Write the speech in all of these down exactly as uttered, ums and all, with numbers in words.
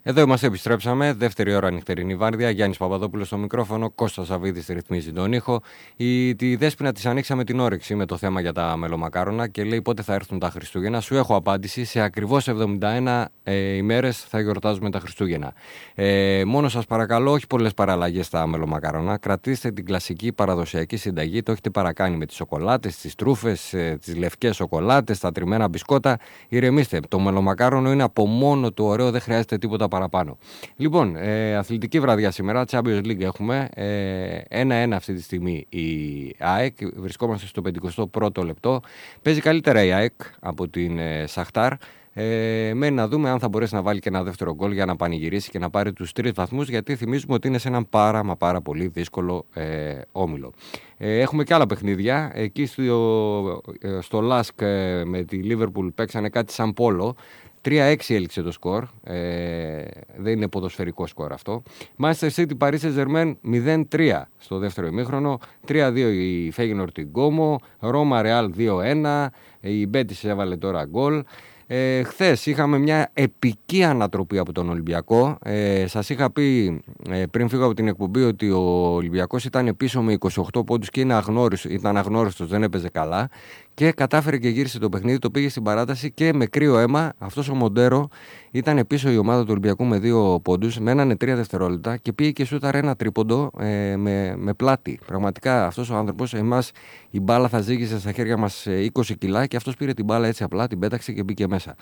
Εδώ είμαστε, επιστρέψαμε. Δεύτερη ώρα νυχτερινή βάρδια. Γιάννης Παπαδόπουλος στο μικρόφωνο. Κώστας Σαββίδης ρυθμίζει τον ήχο. Η, τη Δέσποινα της ανοίξαμε την όρεξη με το θέμα για τα μελομακάρονα και λέει πότε θα έρθουν τα Χριστούγεννα. Σου έχω απάντηση. Σε ακριβώς εβδομήντα ένα ε, ημέρες θα γιορτάζουμε τα Χριστούγεννα. Ε, μόνο σας παρακαλώ, όχι πολλές παραλλαγές στα μελομακάρονα. Κρατήστε την κλασική παραδοσιακή συνταγή. Το έχετε παρακάνει με τις σοκολάτες, τις τρούφες, ε, τις λευκές σοκολάτες, τα τριμμένα μπισκότα. Ηρεμήστε. Το μελομακάρονο είναι από μόνο του ωραίο, δεν χρειάζεται τίποτα παραπάνω. Λοιπόν, ε, αθλητική βραδιά σήμερα, Champions League έχουμε, ένα ένα αυτή τη στιγμή η ΑΕΚ, βρισκόμαστε στο πενηκοστό πρώτο λεπτό, παίζει καλύτερα η ΑΕΚ από την ε, Σαχτάρ, ε, μένει να δούμε αν θα μπορέσει να βάλει και ένα δεύτερο γκολ για να πανηγυρίσει και να πάρει τους τρεις βαθμούς, γιατί θυμίζουμε ότι είναι σε έναν πάρα μα πάρα πολύ δύσκολο ε, όμιλο. Ε, έχουμε και άλλα παιχνίδια, εκεί στο, στο Λάσκ ε, με τη Λίβερπουλ παίξανε κάτι σαν πόλο. τρία έξι έληξε το σκορ, ε, δεν είναι ποδοσφαιρικό σκορ αυτό. Manchester City Paris Saint-Germain μηδέν τρία στο δεύτερο ημίχρονο, τρία δύο η Feyenoord την Como, Roma Real δύο ένα, η Betis έβαλε τώρα γκολ. Ε, χθες είχαμε μια επική ανατροπή από τον Ολυμπιακό. Ε, σας είχα πει ε, πριν φύγω από την εκπομπή ότι ο Ολυμπιακός ήταν πίσω με είκοσι οκτώ πόντους και είναι αγνώριστος, ήταν αγνώριστος, δεν έπαιζε καλά. Και κατάφερε και γύρισε το παιχνίδι, το πήγε στην παράταση και με κρύο αίμα αυτός ο Μοντέρο ήταν πίσω η ομάδα του Ολυμπιακού με δύο πόντους, μένανε τρία δευτερόλεπτα και πήγε και σούταρε ένα τρίποντο ε, με, με πλάτη. Πραγματικά αυτός ο άνθρωπος, εμάς η μπάλα θα ζύγισε στα χέρια μας είκοσι κιλά και αυτός πήρε την μπάλα έτσι απλά, την πέταξε και μπήκε μέσα.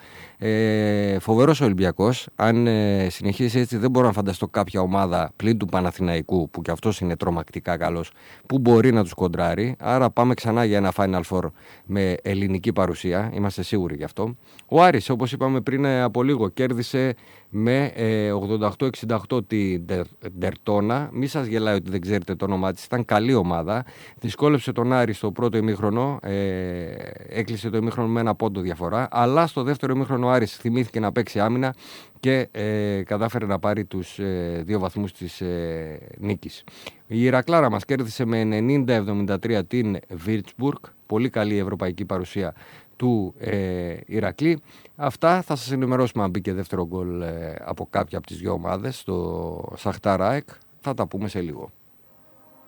Ε, φοβερός ο Ολυμπιακός. Αν ε, συνεχίσει έτσι, δεν μπορώ να φανταστώ κάποια ομάδα πλην του Παναθηναϊκού, που κι αυτός είναι τρομακτικά καλός, που μπορεί να τους κοντράρει. Άρα πάμε ξανά για ένα Final Four με ελληνική παρουσία, είμαστε σίγουροι γι' αυτό. Ο Άρης, όπως είπαμε πριν από λίγο, κέρδισε με ε, ογδόντα οκτώ εξήντα οκτώ την Ντερτόνα. Μη σας γελάει ότι δεν ξέρετε το όνομά της, ήταν καλή ομάδα. Δυσκόλεψε τον Άρη στο πρώτο ημίχρονο, ε, έκλεισε το ημίχρονο με ένα πόντο διαφορά, αλλά στο δεύτερο ημίχρονο ο Άρης θυμήθηκε να παίξει άμυνα και ε, κατάφερε να πάρει τους ε, δύο βαθμούς της ε, νίκης. Η Ηρακλάρα μας κέρδισε με ενενήντα εβδομήντα τρία την Βίρτσμπουργκ. Πολύ καλή ευρωπαϊκή παρουσία του ε, Ηρακλή. Αυτά θα σας ενημερώσουμε αν μπήκε δεύτερο γκολ ε, από κάποια από τις δύο ομάδες, στο Σαχτάρ ΑΕΚ. Θα τα πούμε σε λίγο.